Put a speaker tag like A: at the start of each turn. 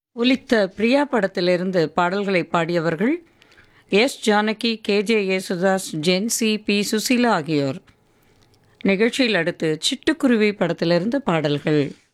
A: ஒலித்த பிரியா படத்திலிருந்து பாடல்களை பாடியவர்கள் S Janaki, K J Yesudas, gen Z, B Susheela ஆகியோர். நிகழ்ச்சியில் அடுத்து சிட்டுக்குருவி படத்திலிருந்து பாடல்கள்.